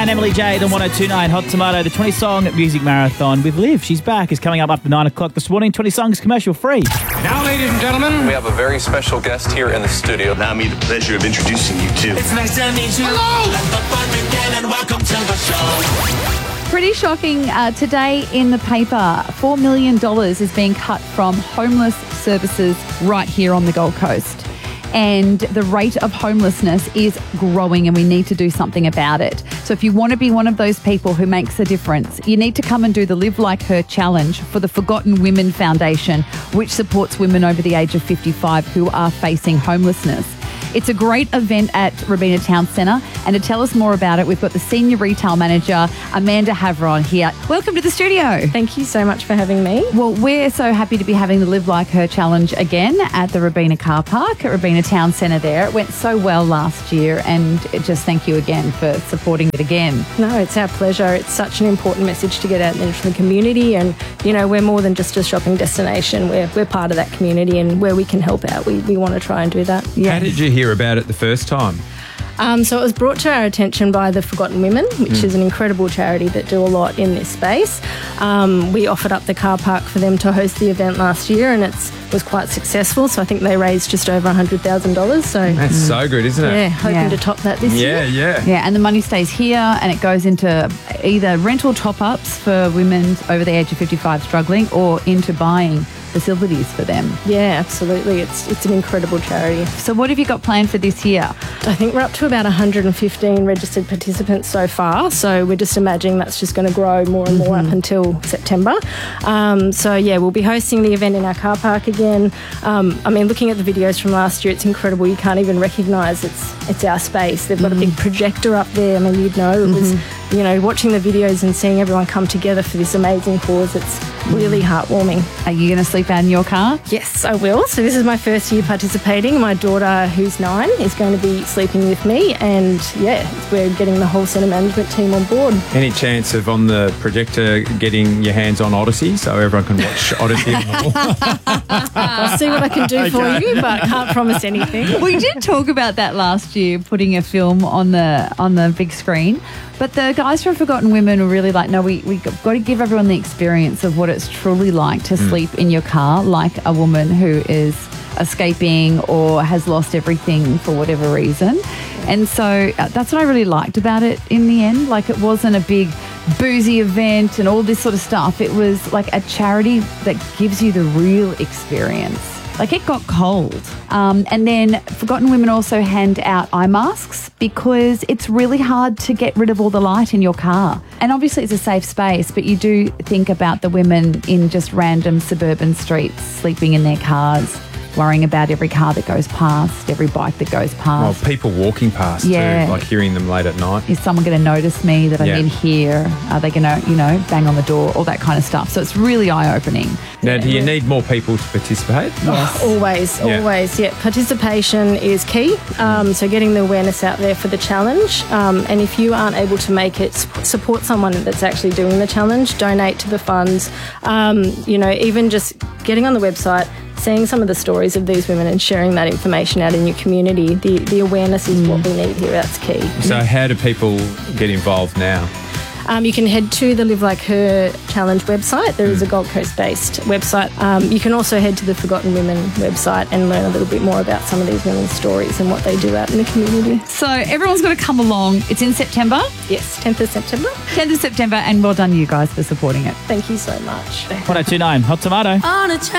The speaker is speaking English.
And Emily Jade on 102.9 Hot Tomato, the 20-song music marathon with Liv. She's back. Is coming up after 9 o'clock this morning. 20 songs commercial free. Now, ladies and gentlemen, we have a very special guest here in the studio. Allow me the pleasure of introducing you to... It's nice to meet you. Hello! Let the fun begin and welcome to the show. Pretty shocking today in the paper. $4 million is being cut from homeless services right here on the Gold Coast. And the rate of homelessness is growing and we need to do something about it. So if you want to be one of those people who makes a difference, you need to come and do the Live Like Her challenge for the Forgotten Women Foundation, which supports women over the age of 55 who are facing homelessness. It's a great event at Robina Town Centre, and to tell us more about it, we've got the Senior Retail Manager, Amanda Havron, here. Welcome to the studio. Thank you so much for having me. Well, we're so happy to be having the Live Like Her challenge again at the Robina car park at Robina Town Centre there. It went so well last year, and just thank you again for supporting it again. No, it's our pleasure. It's such an important message to get out into the community, and, you know, we're more than just a shopping destination. We're part of that community, and where we can help out, we want to try and do that. How did you hear about it the first time? So it was brought to our attention by the Forgotten Women, which is an incredible charity that do a lot in this space. We offered up the car park for them to host the event last year, and it was quite successful. So I think they raised just over $100,000. So that's so good, isn't it? Yeah, hoping to top that this year. Yeah, and the money stays here and it goes into either rental top-ups for women over the age of 55 struggling or into buying facilities for them. Yeah, absolutely. It's an incredible charity. So what have you got planned for this year? I think we're up to about 115 registered participants so far. So we're just imagining that's just going to grow more and more up until September. So yeah, we'll be hosting the event in our car park again. I mean, looking at the videos from last year, it's incredible. You can't even recognise it's our space. They've got a big projector up there. I mean, you'd know it was, you know, watching the videos and seeing everyone come together for this amazing cause. It's really heartwarming. Are you going to sleep out in your car? Yes, I will. So this is my first year participating. My daughter, who's 9, is going to be sleeping with me, and yeah, we're getting the whole centre management team on board. Any chance of on the projector getting your hands on Odyssey so everyone can watch Odyssey on the wall? I'll see what I can do for you, but can't promise anything. We did talk about that last year, putting a film on the big screen. But the guys from Forgotten Women were really like, no, we've got to give everyone the experience of what it's truly like to sleep in your car, like a woman who is escaping or has lost everything for whatever reason. And so that's what I really liked about it in the end. Like, it wasn't a big boozy event and all this sort of stuff. It was like a charity that gives you the real experience. Like, it got cold. And then Forgotten Women also hand out eye masks because it's really hard to get rid of all the light in your car. And obviously it's a safe space, but you do think about the women in just random suburban streets sleeping in their cars, worrying about every car that goes past, every bike that goes past. Well, people walking past too, like hearing them late at night. Is someone going to notice me that I'm in here? Are they going to, bang on the door? All that kind of stuff. So it's really eye-opening. Now, do you need more people to participate? Yes. Always. Yeah, participation is key. So getting the awareness out there for the challenge. And if you aren't able to make it, support someone that's actually doing the challenge. Donate to the funds. Even just getting on the website, seeing some of the stories of these women and sharing that information out in your community. The awareness is what we need here. That's key. So how do people get involved now? You can head to the Live Like Her Challenge website. There is a Gold Coast-based website. You can also head to the Forgotten Women website and learn a little bit more about some of these women's stories and what they do out in the community. So everyone's got to come along. It's in September? Yes, 10th of September. 10th of September, and well done you guys for supporting it. Thank you so much. 102.9 Hot Tomato.